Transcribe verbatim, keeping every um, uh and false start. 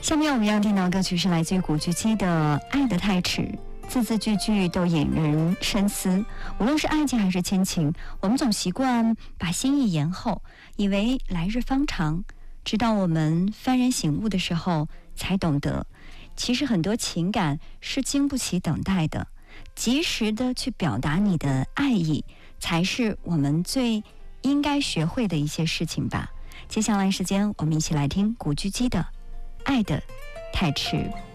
下面我们要听到歌曲是来自于古巨基的《爱得太迟》，字字句句都引人深思。无论是爱情还是亲情，我们总习惯把心意延后，以为来日方长，直到我们幡然醒悟的时候，才懂得，其实很多情感是经不起等待的。及时的去表达你的爱意，才是我们最应该学会的一些事情吧。接下来时间，我们一起来听古巨基的《爱得太迟》。